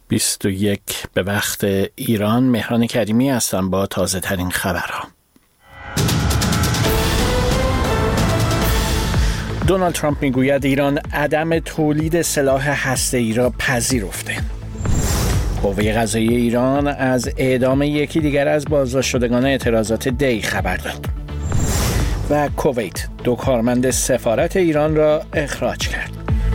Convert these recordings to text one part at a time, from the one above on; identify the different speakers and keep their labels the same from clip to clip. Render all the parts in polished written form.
Speaker 1: 21 به وقت ایران. مهران کریمی هستم با تازه ترین خبرها. دونالد ترامپ میگوید ایران عدم تولید سلاح هسته‌ای را پذیرفته. قوه قضاییه ایران از اعدام یکی دیگر از بازداشت شدگان اعتراضات دی خبر داد. و کویت 2 کارمند سفارت ایران را اخراج کرد.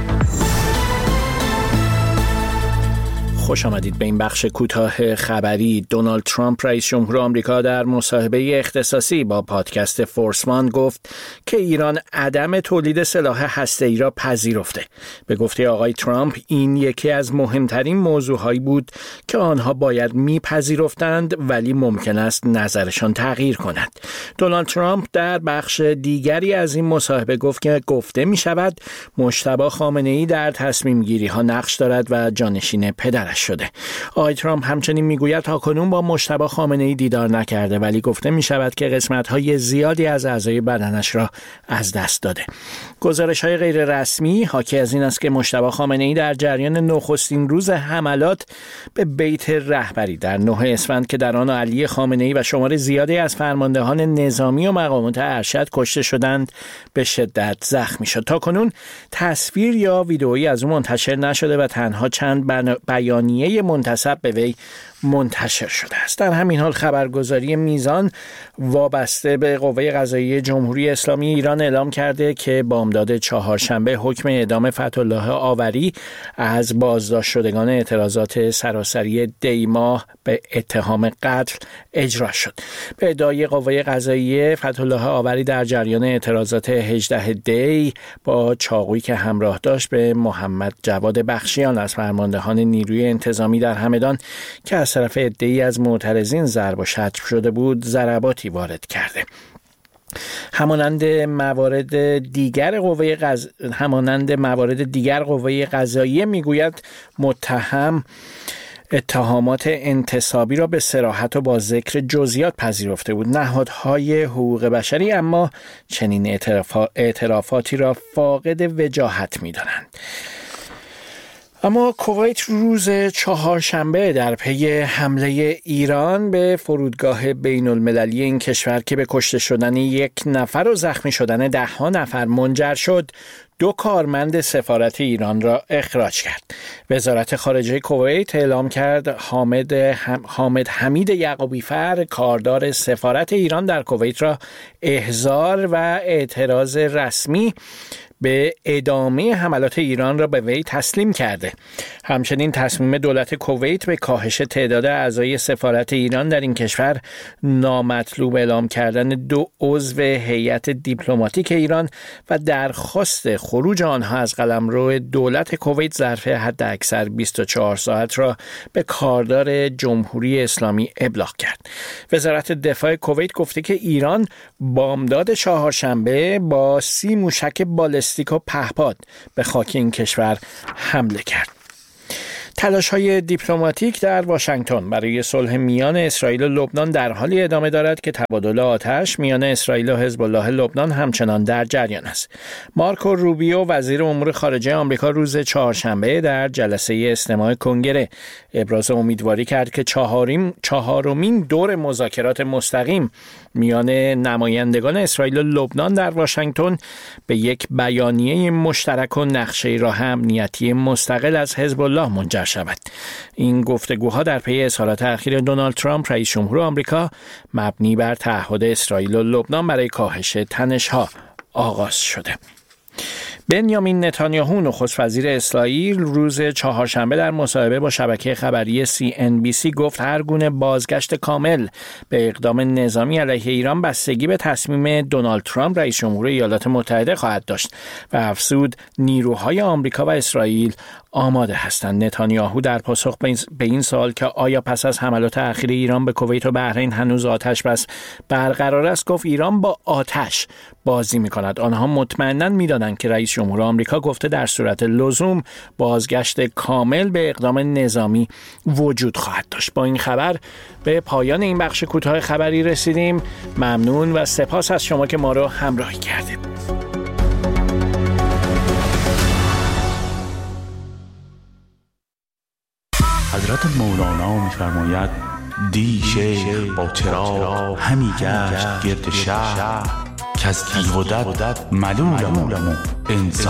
Speaker 1: خوش آمدید به این بخش کوتاه خبری. دونالد ترامپ رئیس جمهور آمریکا در مصاحبه اختصاصی با پادکست فورسمان گفت که ایران عدم تولید سلاح هسته‌ای را پذیرفته. به گفته آقای ترامپ این یکی از مهمترین موضوعهایی بود که آنها باید میپذیرفتند ولی ممکن است نظرشان تغییر کند. دونالد ترامپ در بخش دیگری از این مصاحبه گفت که گفته می شود مجتبی خامنه‌ای در تصمیم گیری ها نقش دارد و جانشین پدرش شده. آقای ترامپ همچنین میگوید تاکنون با مجتبی خامنه‌ای دیدار نکرده ولی گفته می شود که قسمت‌های زیادی از اعضای بدنش را از دست داده. گزارش‌های غیر رسمی حاکی از این است که مجتبی خامنه‌ای در جریان نخستین روز حملات به بیت رهبری در 9 اسفند که در آن علی خامنه‌ای و شمار زیادی از فرماندهان نظامی و مقامات ارشد کشته شدند به شدت زخمی شد. تاکنون تصویر یا ویدئویی از او منتشر نشده و تنها چند بیانیه منتسب به وی منتشر شده است. در همین حال خبرگزاری میزان وابسته به قوه قضاییه جمهوری اسلامی ایران اعلام کرده که بامداد چهارشنبه حکم اعدام فتح‌الله آوری از بازداشت شدگان اعتراضات سراسری دی‌ماه به اتهام قتل اجرا شد. به ادعای قوه قضاییه فتح‌الله آوری در جریان اعتراضات 18 دی با چاقویی که همراه داشت به محمد جواد بخشیان از فرماندهان نیروی انتظامی در همدان که از طرف عده‌ای از معترضین ضرب و شتم شده بود ضرباتی وارد کرده. همانند موارد دیگر قوه قضاییه میگوید متهم اتهامات انتصابی را به صراحت و با ذکر جزئیات پذیرفته بود. نهادهای حقوق بشری اما چنین اعترافاتی را فاقد وجاهت می‌دانند. اما کویت روز چهارشنبه در پی حمله ایران به فرودگاه بین المللی این کشور که به کشته شدن 1 نفر و زخمی شدن 10 نفر منجر شد 2 کارمند سفارت ایران را اخراج کرد. وزارت خارجه کویت اعلام کرد حامد حمید یعقوبی فر کاردار سفارت ایران در کویت را احضار و اعتراض رسمی به ادامه حملات ایران را به وی تسلیم کرده. همچنین تصمیم دولت کویت به کاهش تعداد اعضای سفارت ایران در این کشور نامطلوب اعلام کردن 2 عضو هیئت دیپلماتیک ایران و درخواست خروج آنها از قلمرو دولت کویت ظرف حداکثر 24 ساعت را به کاردار جمهوری اسلامی ابلاغ کرد. وزارت دفاع کویت گفته که ایران بامداد چهارشنبه با 30 موشک بالستیک و پهپاد به خاک این کشور حمله کرد. تلاش‌های دیپلماتیک در واشنگتن برای صلح میان اسرائیل و لبنان در حالی ادامه دارد که تبادل آتش میان اسرائیل و حزب الله لبنان همچنان در جریان است. مارکو روبیو وزیر امور خارجه آمریکا روز چهارشنبه در جلسه استماع کنگره ابراز امیدواری کرد که چهارمین دور مذاکرات مستقیم میان نمایندگان اسرائیل و لبنان در واشنگتن به یک بیانیه مشترک و نقشه راه امنیتی مستقل از حزب الله منجر شود. این گفتگوها در پی اظهارات اخیر دونالد ترامپ رئیس جمهور آمریکا مبنی بر تعهد اسرائیل و لبنان برای کاهش تنش‌ها آغاز شده. بنیامین نتانیاهو نخست وزیر اسرائیل روز چهارشنبه در مصاحبه با شبکه خبری CNBC گفت هر گونه بازگشت کامل به اقدام نظامی علیه ایران بستگی به تصمیم دونالد ترامپ رئیس جمهور ایالات متحده خواهد داشت و افزود نیروهای آمریکا و اسرائیل آماده هستند. نتانیاهو در پاسخ به این سوال که آیا پس از حملات اخیر ایران به کویت و بحرین هنوز آتش بس برقرار است گفت ایران با آتش بازی می‌کند. آنها مطمئناً می‌دانند که رئیس جمهور آمریکا گفته در صورت لزوم بازگشت کامل به اقدام نظامی وجود خواهد داشت. با این خبر به پایان این بخش کوتاه خبری رسیدیم. ممنون و سپاس از شما که ما رو همراهی کردید.
Speaker 2: حضرت مولانا می‌فرماید دی شیخ با چراغ همی گشت گرد شهر که از تیغ و دد ملولم انسان